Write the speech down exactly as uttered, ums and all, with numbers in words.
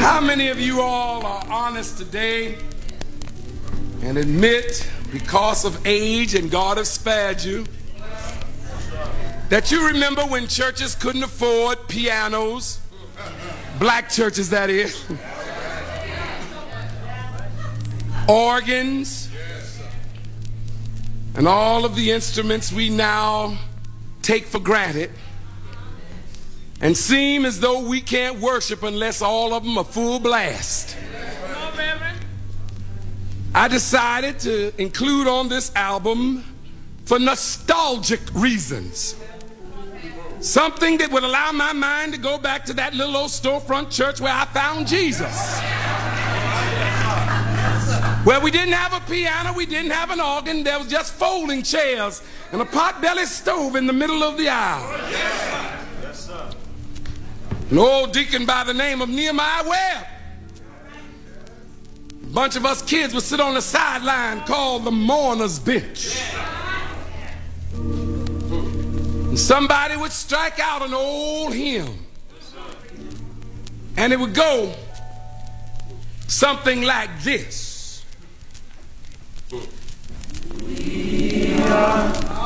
How many of you all are honest today and admit, because of age and God has spared you, that you remember when churches couldn't afford pianos, black churches that is, organs, and all of the instruments we now take for granted, and seem as though we can't worship unless all of them are full blast. I decided to include on this album, for nostalgic reasons, something that would allow my mind to go back to that little old storefront church where I found Jesus. Where we didn't have a piano, we didn't have an organ, there was just folding chairs and a pot-bellied stove in the middle of the aisle. An old deacon by the name of Nehemiah Webb. A bunch of us kids would sit on the sideline called the mourner's bench. And somebody would strike out an old hymn. And it would go something like this. We are